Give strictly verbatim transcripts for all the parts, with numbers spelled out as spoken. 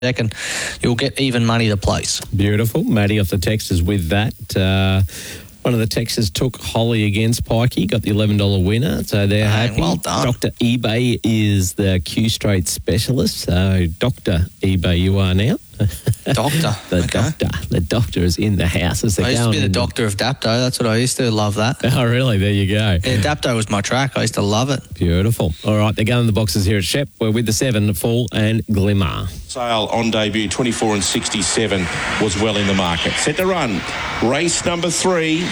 and you'll get even money to place. Beautiful. Maddie off the Texas with that. Uh, one of the Texas took Holly against Pikey, got the eleven dollars winner, so they're Hey, happy. well done. Doctor eBay is the Q Straight specialist, so Doctor eBay you are now. Doctor. the okay. doctor. The doctor is in the house. As I used to going be the in. doctor of Dapto. That's what I used to love that. Oh, really? There you go. Yeah, Dapto was my track. I used to love it. Beautiful. All right, they're going in the boxes here at Shep. We're with the seven, Fall and Glimmer. Sale on debut, twenty-four and sixty-seven, was well in the market. Set to run. Race number three.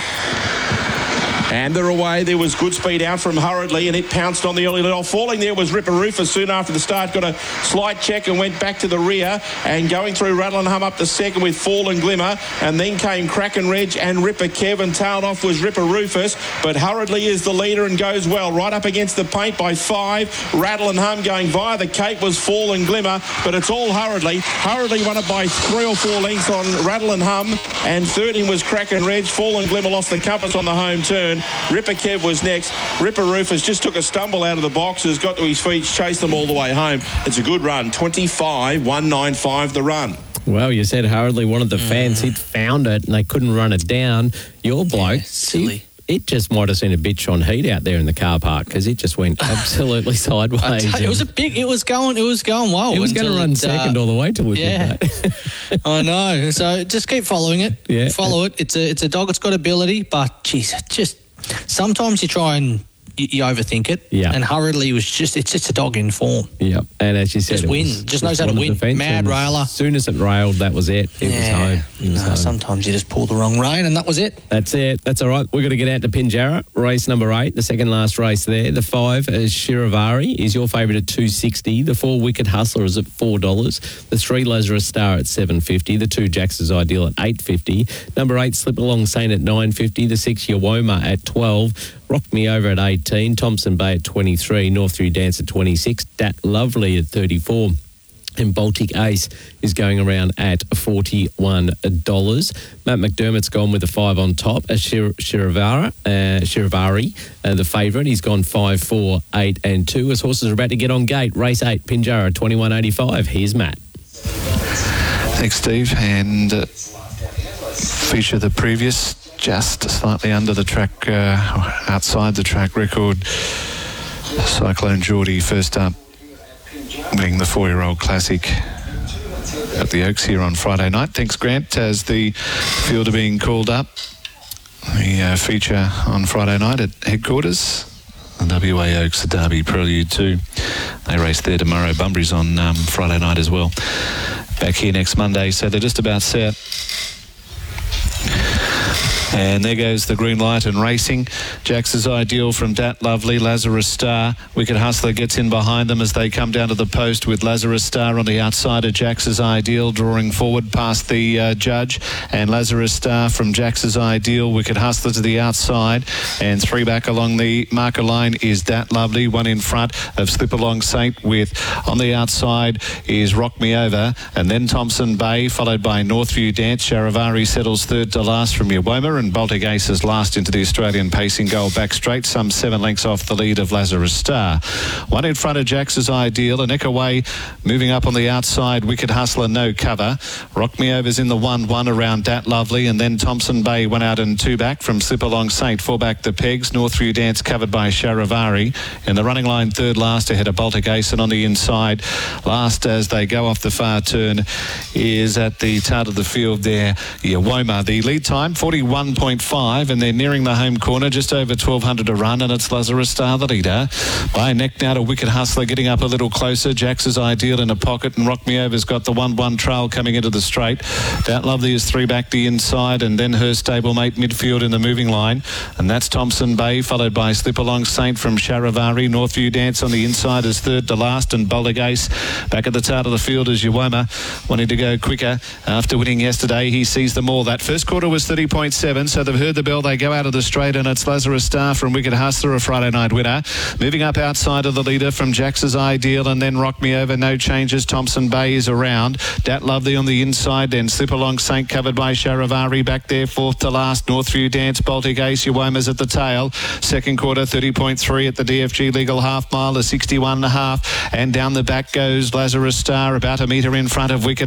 And they're away. There was good speed out from Hurriedly, and it pounced on the early lead off. Falling there was Ripper Rufus soon after the start. Got a slight check and went back to the rear. And going through Rattle and Hum up the second with Fall and Glimmer. And then came Kraken Reg and Ripper Kev, and tailed off was Ripper Rufus. But Hurriedly is the leader and goes well. Right up against the paint by five. Rattle and Hum going via the Cape was Fall and Glimmer. But it's all Hurriedly. Hurriedly won it by three or four lengths on Rattle and Hum. And third in was Kraken Reg. Fall and Glimmer lost the compass on the home turn. Ripper Kev was next. Ripper Rufus just took a stumble out of the boxes, got to his feet, chased them all the way home. It's a good run. twenty-five one ninety-five the run. Well, you said hurriedly one of the fans, he'd found it and they couldn't run it down. Your bloke, Yeah, silly. It, it just might have seen a bitch on heat out there in the car park because it just went absolutely sideways. I tell you, it was a big. It was going. It was going well. It was going to until run it, second uh, all the way till we yeah. did that. I know. So just keep following it. Yeah. Follow it. It's a it's a dog. It's got ability, but geez, just sometimes you try and you, you overthink it. Yeah. And Hurriedly was just it's just a dog in form. Yep. And as you said, Just it win. was Just knows how to one of win. the fence, Mad and railer. As soon as it railed, that was it. It was home. It was no, home. sometimes you just pull the wrong rein, and that was it. That's it. That's all right. We've got to get out to Pinjarra. Race number eight, the second last race there. The five is Shiravari, is your favourite at two sixty. The four Wicked Hustler is at four dollars. The three Lazarus Star at seven fifty. The two Jackson's Ideal at eight fifty. Number eight Slip Along Saint at nine fifty. The six Yawoma at twelve. Rock Me Over at eighteen. Thompson Bay at twenty-three. Northview Dance at twenty-six. Dat Lovely at thirty-four. And Baltic Ace is going around at forty-one dollars. Matt McDermott's gone with the five on top. Uh, Shir- Shiravari, uh, Shiravari uh, the favourite. He's gone five, four, eight and two. As horses are about to get on gate. Race eight, Pinjarra, twenty-one eighty-five. Here's Matt. Thanks, Steve. And uh, feature the previous, just slightly under the track, uh, outside the track record. Cyclone Geordie first up, winning the four-year-old classic at the Oaks here on Friday night. Thanks, Grant, as the field are being called up. The uh, feature on Friday night at headquarters. The W A Oaks, the Derby Prelude too. They race there tomorrow. Bunbury's on um, Friday night as well. Back here next Monday, so they're just about set. And there goes the green light and racing. Jax's Ideal from Dat Lovely, Lazarus Star. Wicked Hustler gets in behind them as they come down to the post with Lazarus Star on the outside of Jax's Ideal, drawing forward past the uh, judge. And Lazarus Star from Jax's Ideal, Wicked Hustler to the outside. And three back along the marker line is Dat Lovely. One in front of Slip Along Saint with on the outside is Rock Me Over. And then Thompson Bay, followed by Northview Dance. Sharavari settles third to last from Yawoma, and Baltic Ace is last into the Australian pacing goal back straight, some seven lengths off the lead of Lazarus Star. One in front of Jax's Ideal, and Ekaway moving up on the outside. Wicked Hustler, no cover. Rock Me Over's in the one one around Dat Lovely, and then Thompson Bay went out and two back from Slip Along Saint. Four back the Pegs. Northview Dance covered by Sharavari. In the running line, third last ahead of Baltic Ace, and on the inside, last as they go off the far turn is at the start of the field there, Yawoma. The lead time, forty-one point five, and they're nearing the home corner, just over twelve hundred to run, and it's Lazarus Star the leader. By neck now to Wicked Hustler, getting up a little closer. Jax's Ideal in a pocket, and Rock Me Over's got the one one trail coming into the straight. Dat Lovely is three back the inside, and then her stablemate midfield in the moving line, and that's Thompson Bay, followed by Slip Along Saint from Sharavari. Northview Dance on the inside is third to last, and Baltic Ace back at the start of the field is Yawoma, wanting to go quicker after winning yesterday. He sees them all. That first quarter was thirty point seven, so they've heard the bell. They go out of the straight, and it's Lazarus Star from Wicked Hustler, a Friday night winner. Moving up outside of the leader from Jax's Ideal, and then Rock Me Over, no changes. Thompson Bay is around. Dat Lovely on the inside, then Slip Along Saint covered by Sharavari back there, fourth to last. Northview Dance, Baltic Ace, Yawoma's at the tail. Second quarter, thirty point three at the D F G Legal half mile, a sixty-one and a half, and down the back goes Lazarus Star, about a metre in front of Wicked